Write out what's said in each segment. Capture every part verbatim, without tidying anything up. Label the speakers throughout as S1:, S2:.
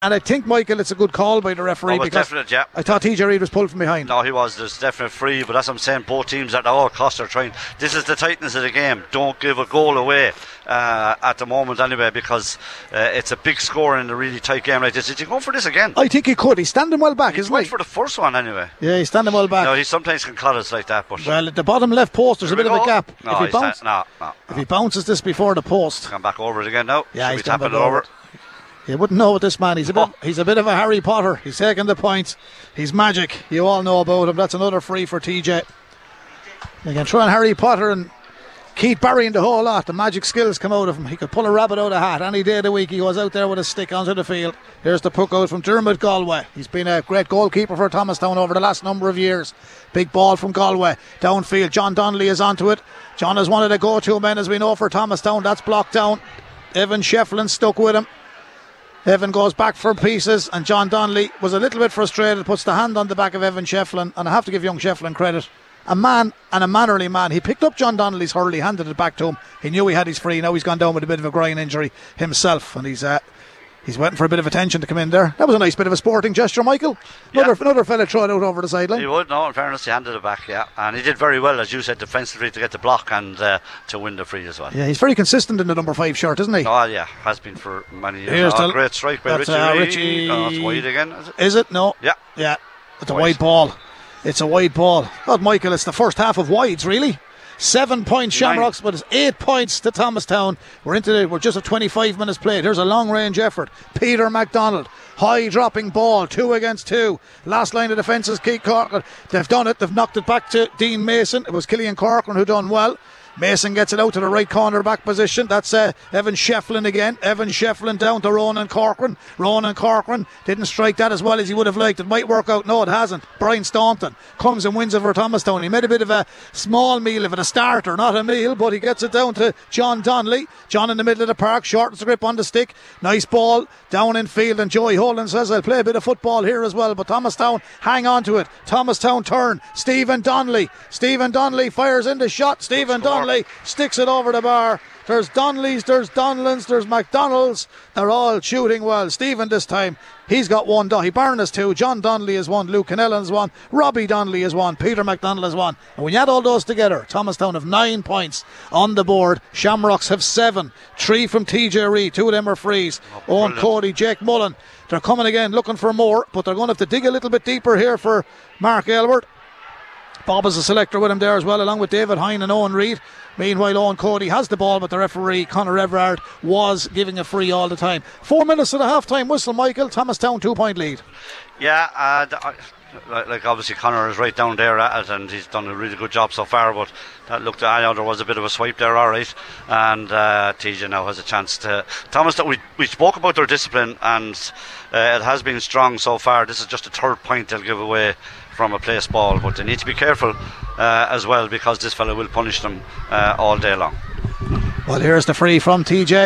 S1: And I think, Michael, it's a good call by the referee.
S2: Oh,
S1: because
S2: definite, yeah.
S1: I thought T J Reid was pulled from behind.
S2: No, he was. There's definite free, but that's what I'm saying. Both teams at all costs are trying. This is the tightness of the game. Don't give a goal away uh, at the moment anyway, because uh, it's a big score in a really tight game like this. Did you go for this again?
S1: I think he could. He's standing well back,
S2: he
S1: isn't
S2: went
S1: he?
S2: for the first one anyway.
S1: Yeah, he's standing well back.
S2: No, he sometimes can cut us like that. But
S1: well, at the bottom left post, there's a bit of a gap.
S2: No,
S1: if he,
S2: he's
S1: bounce,
S2: sta- no, no,
S1: if
S2: no.
S1: he bounces this before the post,
S2: come back over it again now.
S1: Yeah,
S2: Should
S1: he's
S2: be tapping it
S1: over.
S2: over.
S1: It. You wouldn't know with this man. He's a bit. He's a bit of a Harry Potter. He's taking the points. He's magic. You all know about him. That's another free for T J. You can try on Harry Potter and Keith Barry in the whole lot. The magic skills come out of him. He could pull a rabbit out of a hat any day of the week. He goes out there with a stick onto the field. Here's the puck out from Dermot Galway. He's been a great goalkeeper for Thomastown over the last number of years. Big ball from Galway downfield. John Donnelly is onto it. John is one of the go-to men, as we know, for Thomastown. That's blocked down. Evan Shefflin stuck with him. Evan goes back for pieces, and John Donnelly was a little bit frustrated, puts the hand on the back of Evan Shefflin, and I have to give young Shefflin credit. A man, and a mannerly man. He picked up John Donnelly's hurley, handed it back to him. He knew he had his free. Now he's gone down with a bit of a groin injury himself, and he's uh, he's waiting for a bit of attention to come in there. That was a nice bit of a sporting gesture, Michael. Another,
S2: yeah.
S1: another fella tried out over the sideline.
S2: He would, no, in fairness, he handed it back, yeah. And he did very well, as you said, defensively to get the block and uh, to win the free as well.
S1: Yeah, he's very consistent in the number five shirt, isn't he?
S2: Oh, yeah, has been for many years.
S1: Here's
S2: Oh,
S1: the,
S2: great strike by Richie.
S1: Uh,
S2: Reid.
S1: Richie.
S2: Oh, it's wide again, is it?
S1: Is it? No.
S2: Yeah.
S1: Yeah. It's a wide ball. It's a wide ball. God, Michael, it's the first half of wides, really. Seven points Shamrocks, but it's eight points to Thomastown. We're into the, we're just at twenty-five minutes played. Here's a long range effort. Peter MacDonald, high dropping ball, two against two. Last line of defence is Keith Corcoran. They've done it. They've knocked it back to Dean Mason. It was Killian Corcoran who done well. Mason gets it out to the right corner back position. That's uh, Evan Shefflin again. Evan Shefflin down to Ronan Corcoran. Ronan Corcoran didn't strike that as well as he would have liked. It might work out. No, it hasn't. Brian Staunton comes and wins it for Thomastown. He made a bit of a small meal of it, a starter, not a meal, but he gets it down to John Donnelly. John in the middle of the park, shortens the grip on the stick. Nice ball down in field, and Joey Holden says, I'll play a bit of football here as well, but Thomastown hang on to it. Thomastown turn. Stephen Donnelly. Stephen Donnelly fires in the shot. Stephen Donnelly sticks it over the bar. There's Donnelly's, there's Donlands, there's McDonald's. They're all shooting well. Stephen this time, he's got one. Dahi Barron has two. John Donnelly has one. Luke Canellan has one. Robbie Donnelly has one. Peter McDonald has one. And when you add all those together, Thomastown have nine points on the board. Shamrocks have seven. Three from T J Reid. Two of them are frees.
S2: Oh,
S1: Owen Cody, Jake Mullen. They're coming again looking for more, but they're going to have to dig a little bit deeper here for Mark Aylward. Bob is a selector with him there as well, along with David Hine and Owen Reid. Meanwhile, Owen Cody has the ball, but the referee, Conor Everard, was giving a free all the time. Four minutes to the half-time whistle, Michael. Thomastown, two-point lead.
S2: Yeah, uh, like, like obviously Conor is right down there at it, and he's done a really good job so far, but that looked, I know there was a bit of a swipe there, alright, and uh, T J now has a chance to... Thomastown, we, we spoke about their discipline, and uh, it has been strong so far. This is just a third point they'll give away from a place ball, but they need to be careful uh, as well, because this fella will punish them uh, all day long.
S1: Well, here's the free from T J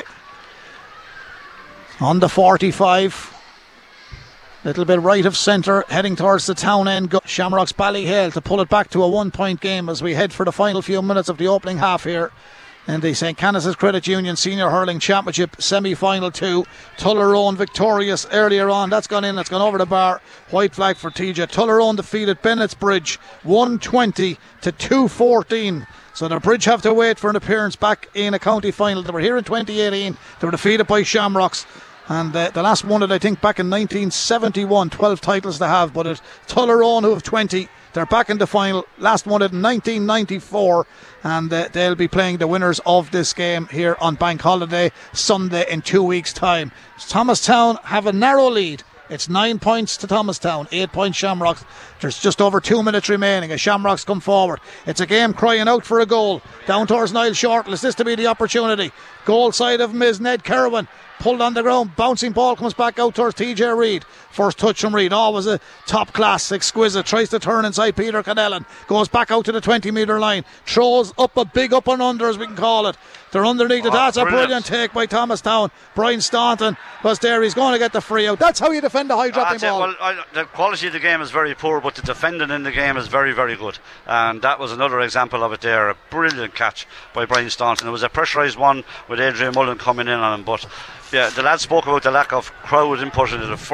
S1: on the forty-five, little bit right of centre, heading towards the town end. Shamrocks Ballyhale to pull it back to a one point game as we head for the final few minutes of the opening half here in the Saint Canice's Credit Union Senior Hurling Championship semi-final two. Tullerone victorious earlier on. That's gone in, that's gone over the bar. White flag for T J. Tullerone defeated Bennett's Bridge one twenty to two fourteen. So the Bridge have to wait for an appearance back in a county final. They were here in twenty eighteen. They were defeated by Shamrocks. And uh, the last one, I think, back in nineteen seventy-one. twelve titles to have, but it's Tullerone who have twenty. They're back in the final. Last one in nineteen ninety-four, and uh, they'll be playing the winners of this game here on Bank Holiday Sunday in two weeks' time. Thomastown have a narrow lead. It's nine points to Thomastown, eight points Shamrocks. There's just over two minutes remaining as Shamrocks come forward. It's a game crying out for a goal. Down towards Niall Shortall. Is this to be the opportunity? Goal side of him is Ned Kerwin. Pulled on the ground, bouncing ball comes back out towards T J Reid. First touch from Reid, always a top class, exquisite. Tries to turn inside Peter Canellan, goes back out to the twenty metre line, throws up a big up and under, as we can call it. They're underneath it.
S2: Oh,
S1: That's
S2: brilliant.
S1: a brilliant take by Thomastown. Brian Staunton was there. He's going to get the free out. That's how you defend a high dropping ball.
S2: Well, I, the quality of the game is very poor, but the defending in the game is very, very good. And that was another example of it there. A brilliant catch by Brian Staunton. It was a pressurised one with Adrian Mullen coming in on him, but Yeah, the lad spoke about the lack of crowd input into the